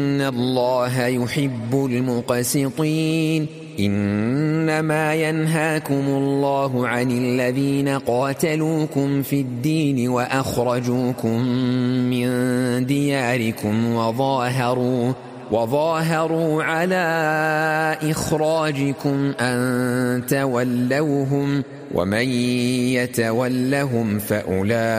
إن الله يحب المقسطين إنما ينهاكم الله عن الذين قاتلوكم في الدين وأخرجوكم من دياركم وظاهروا على إخراجكم أن تولوهم ومن يتولهم فأولئك